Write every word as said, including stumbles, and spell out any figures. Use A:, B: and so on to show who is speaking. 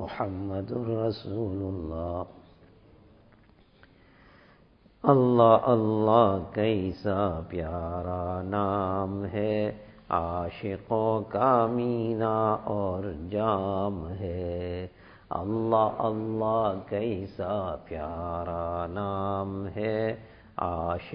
A: मुहम्मदुर रसूलुल्लाह। अल्लाह अल्लाह कैसा प्यारा नाम है, आशिकों का मीना और जाम है। अल्लाह अल्लाह कैसा प्यारा नाम है, आशिक